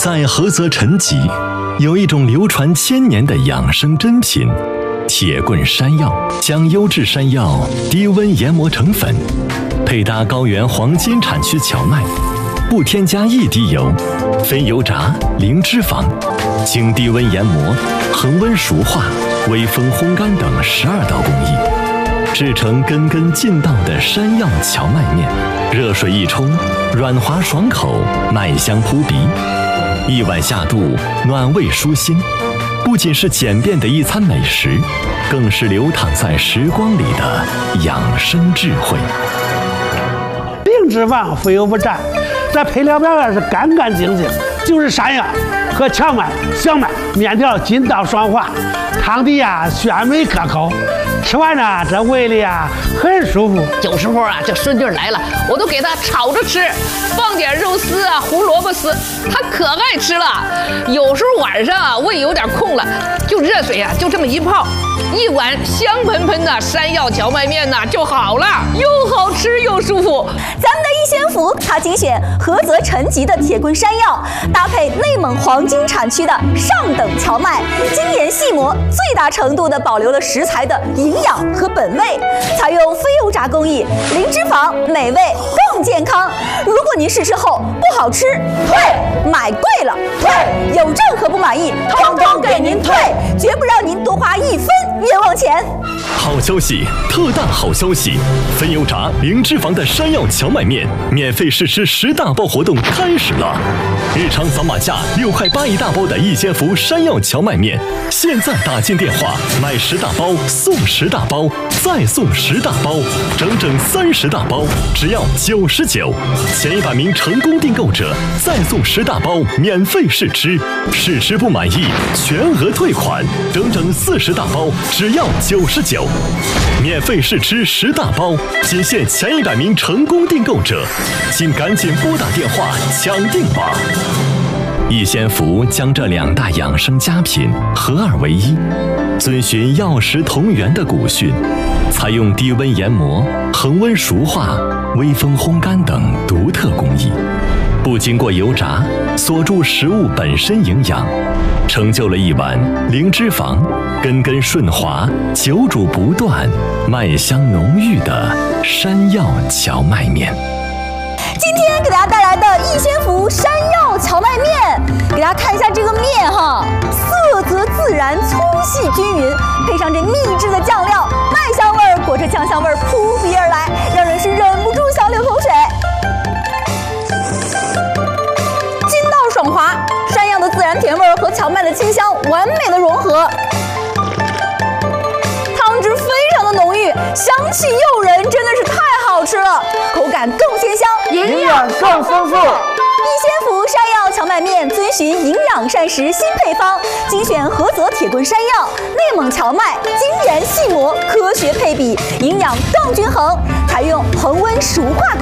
在菏泽陈集，有一种流传千年的养生珍品——铁棍山药，将优质山药低温研磨成粉，配搭高原黄金产区荞麦，不添加一滴油，非油炸，零脂肪，经低温研磨、恒温熟化、微风烘干等12道工艺，制成根根劲道的山药荞麦面。热水一冲，软滑爽口，麦香扑鼻。一碗下肚，暖胃舒心，不仅是简便的一餐美食，更是流淌在时光里的养生智慧。 零脂肪，非油不蘸，这配料表是干干净净，就是山药和荞麦、小麦，面条筋道爽滑，汤底鲜美可口。吃完呢，这胃里很舒服。 有时候这孙女来了，我都给她炒着吃，放点肉丝胡萝卜丝，她可爱吃了。有时候晚上胃有点空了，就热水就这么一泡，一碗香喷喷的山药荞麦面就好了，又好吃又舒服。 咱们的一仙福，它精选菏泽陈集的铁棍山药，搭配内蒙黄金产区的上等荞麦，精研细磨，最大程度地保留了食材的营养和本味，采用非油炸工艺，零脂肪，美味更健康。如果您试吃后不好吃，退；买贵了，退；有任何不满意，统统给您退，绝不让您多花1分冤枉钱。 好消息，特大好消息！非油炸、零脂肪的山药荞麦面免费试吃10大包活动开始了！日常扫码价6块8一大包的一仙福山药荞麦面，现在打进电话买10大包送10大包，再送10大包，整整30大包，只要99。前100名成功订购者再送10大包免费试吃，试吃不满意全额退款，整整40大包，只要99。免费试吃10大包，仅限前100名成功订购者，请赶紧拨打电话抢订吧！一仙福将这2大养生佳品合二为一，遵循药食同源的古训，采用低温研磨、恒温熟化、微风烘干等独特工艺，不经过油炸，锁住食物本身营养，成就了一碗零脂肪、根根顺滑、久煮不断、麦香浓郁的山药荞麦面。 今天给大家带来的一仙福山药荞麦面，给大家看一下这个面色泽自然，粗细均匀，配上这秘制的酱料，麦香味儿裹着酱香味儿扑鼻而来，让人是忍不住想流口水。筋道爽滑，山药的自然甜味儿和荞麦的清香完美的融合，汤汁非常的浓郁，香气诱人，真的是太好吃了，口感更鲜香， 营养更丰富。 一仙福山药荞麦面遵循营养膳食新配方，精选菏泽铁棍山药、内蒙荞麦，精研细磨，科学配比，营养更均衡，采用恒温熟化